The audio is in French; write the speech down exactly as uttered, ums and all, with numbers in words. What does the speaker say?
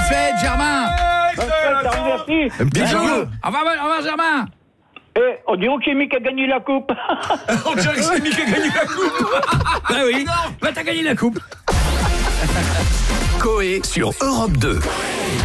fête, Germain. Merci. Bien joué. Au revoir, au revoir, Germain. Eh, on dirait que c'est Mick qui a gagné la coupe. On dirait que c'est Mick qui a gagné la coupe. Bah oui, bah t'as gagné la coupe. Coé sur Europe deux.